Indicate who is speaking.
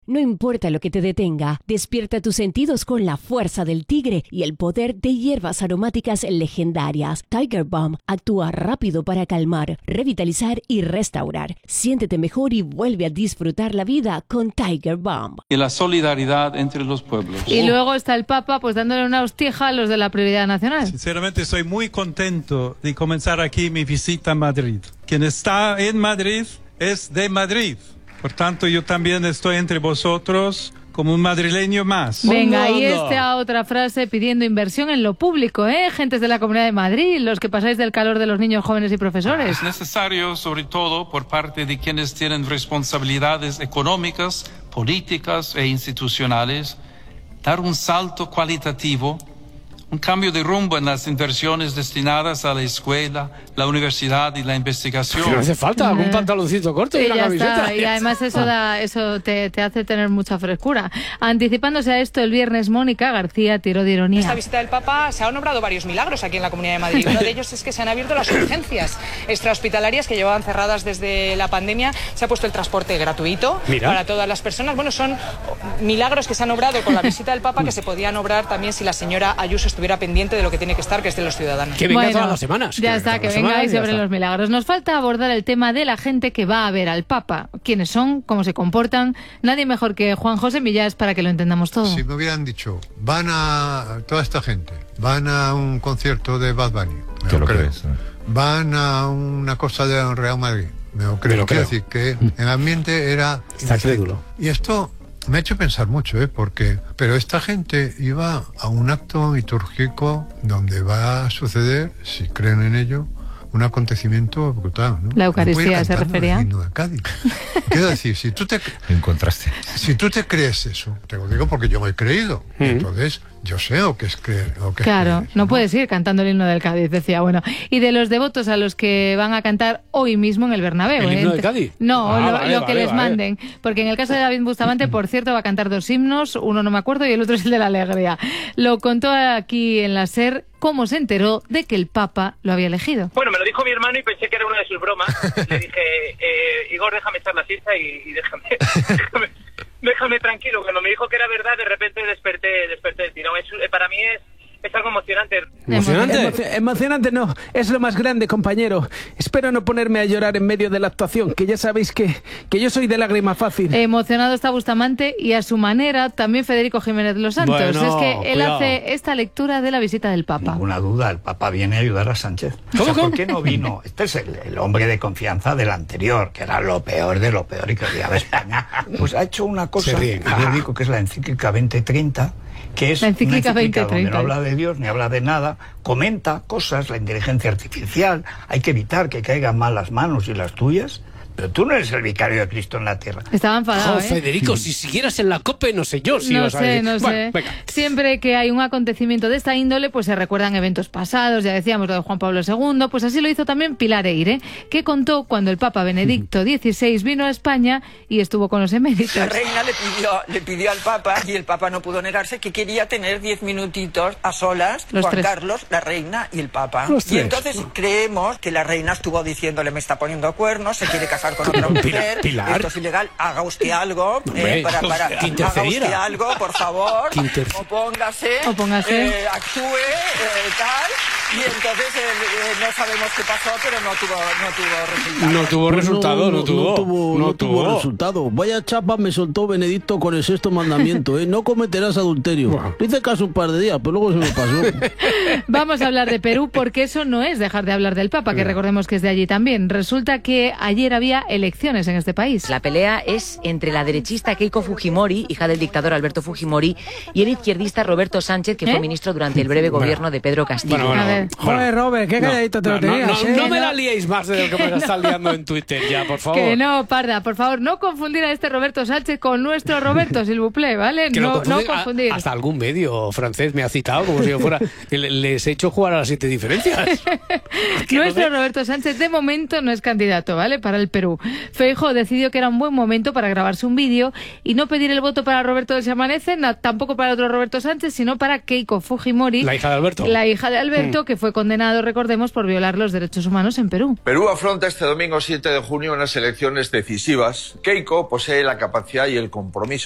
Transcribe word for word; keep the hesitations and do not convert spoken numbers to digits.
Speaker 1: No importa lo que te detenga, despierta tus sentidos con la fuerza del tigre y el poder de hierbas aromáticas legendarias. Tiger Balm actúa rápido para calmar, revitalizar y restaurar. Siéntete mejor y vuelve a disfrutar la vida con Tiger Balm.
Speaker 2: Y la solidaridad entre los pueblos.
Speaker 3: Y luego está el Papa pues dándole una hostieja a los de la prioridad nacional.
Speaker 4: Sinceramente estoy muy contento de comenzar aquí mi visita a Madrid. Quien está en Madrid es de Madrid. Por tanto, yo también estoy entre vosotros como un madrileño más.
Speaker 3: Venga, ahí está otra frase pidiendo inversión en lo público, ¿eh? Gentes de la Comunidad de Madrid, los que pasáis del calor de los niños, jóvenes y profesores.
Speaker 2: Es necesario, sobre todo por parte de quienes tienen responsabilidades económicas, políticas e institucionales, dar un salto cualitativo, un cambio de rumbo en las inversiones destinadas a la escuela, la universidad y la investigación.
Speaker 5: No hace falta, algún pantaloncito corto y,
Speaker 3: y
Speaker 5: una
Speaker 3: ya
Speaker 5: camiseta.
Speaker 3: Está. Y además eso, da, eso te, te hace tener mucha frescura. Anticipándose a esto, el viernes Mónica García tiró de ironía.
Speaker 6: Esta visita del Papa se han obrado varios milagros aquí en la Comunidad de Madrid. Uno de ellos es que se han abierto las urgencias extrahospitalarias que llevaban cerradas desde la pandemia. Se ha puesto el transporte gratuito Mira. para todas las personas. Bueno, son milagros que se han obrado con la visita del Papa que se podían obrar también si la señora Ayuso estuviera pendiente de lo que tiene que estar, que es de los ciudadanos.
Speaker 5: Que venga
Speaker 3: bueno,
Speaker 5: todas las semanas.
Speaker 3: Ya
Speaker 5: que
Speaker 3: está, que venga y sobre los milagros. Nos falta abordar el tema de la gente que va a ver al Papa. ¿Quiénes son? ¿Cómo se comportan? Nadie mejor que Juan José Millás para que lo entendamos todo.
Speaker 7: Si me hubieran dicho, van a... toda esta gente, van a un concierto de Bad Bunny, me lo creo. Crees, ¿eh? Van a una cosa de Real Madrid, me lo creo. Quiero decir que el ambiente era...
Speaker 5: Está crédulo.
Speaker 7: Y esto... me ha hecho pensar mucho, ¿eh? Porque, pero esta gente iba a un acto litúrgico donde va a suceder, si creen en ello, un acontecimiento brutal, ¿no?
Speaker 3: La Eucaristía se refería.
Speaker 7: El himno de Cádiz. Quiero decir, si tú te
Speaker 8: encontraste,
Speaker 7: si tú te crees eso, te lo digo porque yo me he creído, mm. entonces yo sé lo que es creer. Lo que
Speaker 3: claro,
Speaker 7: es creer,
Speaker 3: no,
Speaker 7: ¿no?
Speaker 3: puedes ir cantando el himno del Cádiz, decía. Bueno, y de los devotos a los que van a cantar hoy mismo en el Bernabéu.
Speaker 5: ¿El himno
Speaker 3: ¿eh?
Speaker 5: de Cádiz?
Speaker 3: No,
Speaker 5: ah,
Speaker 3: lo,
Speaker 5: vale,
Speaker 3: lo que
Speaker 5: vale,
Speaker 3: les
Speaker 5: vale.
Speaker 3: manden. Porque en el caso de David Bustamante, por cierto, va a cantar dos himnos, uno no me acuerdo y el otro es el de la alegría. Lo contó aquí en la SER cómo se enteró de que el Papa lo había elegido.
Speaker 9: Bueno, me lo dijo mi hermano y pensé que era una de sus bromas. Le dije, eh, Igor, déjame echar la siesta y, y déjame, déjame, déjame tranquilo. Cuando me dijo que era verdad, de repente desperté, desperté del tirón. Es, para mí es... es algo emocionante.
Speaker 5: ¿Emocionante?
Speaker 10: Emo emocionante no, es lo más grande, compañero. Espero no ponerme a llorar en medio de la actuación, que ya sabéis que, que yo soy de lágrima fácil.
Speaker 3: Emocionado está Bustamante y a su manera también Federico Jiménez de los Santos.
Speaker 5: Bueno,
Speaker 3: es que él
Speaker 5: cuidado.
Speaker 3: hace esta lectura de la visita del Papa.
Speaker 11: Ninguna duda, el Papa viene a ayudar a Sánchez.
Speaker 5: ¿Cómo,
Speaker 11: o sea,
Speaker 5: cómo?
Speaker 11: ¿por qué no vino? Este es el, el hombre de confianza del anterior, que era lo peor de lo peor y que odiaba España. Pues ha hecho una cosa que yo digo que es la encíclica veinte treinta, que es
Speaker 3: la encíclica
Speaker 11: una encíclica
Speaker 3: veinte treinta.
Speaker 11: donde no habla de Dios ni habla de nada, comenta cosas, la inteligencia artificial, hay que evitar que caigan mal las manos y las tuyas. Pero tú no eres el vicario de Cristo en la tierra.
Speaker 3: Estaba enfadado,
Speaker 5: Oh,
Speaker 3: ¿eh?
Speaker 5: Federico, si siguieras en la COPE, no sé yo si
Speaker 3: no
Speaker 5: ibas a
Speaker 3: sé,
Speaker 5: decir.
Speaker 3: no
Speaker 5: Bueno,
Speaker 3: sé.
Speaker 5: venga.
Speaker 3: Siempre que hay un acontecimiento de esta índole, pues se recuerdan eventos pasados, ya decíamos lo de Juan Pablo segundo, pues así lo hizo también Pilar Eire, que contó cuando el Papa Benedicto dieciséis vino a España y estuvo con los eméritos.
Speaker 12: La reina le pidió, le pidió al Papa, y el Papa no pudo negarse, que quería tener diez minutitos a solas,
Speaker 3: Los
Speaker 12: Juan
Speaker 3: tres.
Speaker 12: Carlos, la reina y el Papa.
Speaker 5: Los
Speaker 12: Y
Speaker 5: tres.
Speaker 12: entonces creemos que la reina estuvo diciéndole, me está poniendo cuernos, se quiere casar con otra mujer.
Speaker 5: Pilar.
Speaker 12: Esto es ilegal, haga usted algo,
Speaker 5: Hombre,
Speaker 12: eh, para, para,
Speaker 5: que
Speaker 12: haga
Speaker 5: intercediera.
Speaker 12: usted algo, por favor,
Speaker 5: Que inter-
Speaker 12: opóngase,
Speaker 3: Opóngase.
Speaker 12: eh, actúe, eh, tal, y entonces eh, eh, no sabemos qué pasó, pero no tuvo, no tuvo resultado.
Speaker 5: No tuvo resultado, no, tuvo.
Speaker 10: No tuvo,
Speaker 5: no
Speaker 10: no tuvo
Speaker 5: tuvo.
Speaker 10: resultado. Vaya chapa me soltó Benedicto con el sexto mandamiento, ¿eh? No cometerás adulterio.
Speaker 5: Buah.
Speaker 10: Le hice caso un par de días, pero luego se me pasó.
Speaker 3: Vamos a hablar de Perú porque eso no es dejar de hablar del Papa, que recordemos que es de allí también. Resulta que ayer había elecciones en este país.
Speaker 13: La pelea es entre la derechista Keiko Fujimori, hija del dictador Alberto Fujimori, y el izquierdista Roberto Sánchez, que
Speaker 3: ¿Eh?
Speaker 13: fue ministro durante el breve gobierno de Pedro Castillo.
Speaker 5: Bueno, bueno,
Speaker 3: A ver.
Speaker 5: bueno.
Speaker 10: Joder, Robert, qué
Speaker 5: No,
Speaker 10: calladito te lo
Speaker 5: no, no,
Speaker 10: tenías,
Speaker 5: no,
Speaker 10: ¿eh?
Speaker 5: no me
Speaker 3: No.
Speaker 5: la liéis más de lo que me la están liando en Twitter ya, por favor.
Speaker 3: Que no, Parda, por favor, no confundir a este Roberto Sánchez con nuestro Roberto, s'il vous plaît, ¿vale?
Speaker 5: Que
Speaker 3: No, no
Speaker 5: confundir-
Speaker 3: confundir.
Speaker 5: a- hasta algún medio francés me ha citado como si yo fuera. Le- Les he hecho jugar a las siete diferencias. Que no
Speaker 3: Nuestro
Speaker 5: sé.
Speaker 3: Roberto Sánchez de momento no es candidato, ¿vale? Para el Perú. Feijóo decidió que era un buen momento para grabarse un vídeo y no pedir el voto para Roberto del Se Amanece, na- tampoco para otro Roberto Sánchez, sino para Keiko Fujimori,
Speaker 5: La hija de Alberto.
Speaker 3: la hija de Alberto, que fue condenado, recordemos, por violar los derechos humanos en Perú.
Speaker 14: Perú afronta este domingo siete de junio unas elecciones decisivas. Keiko posee la capacidad y el compromiso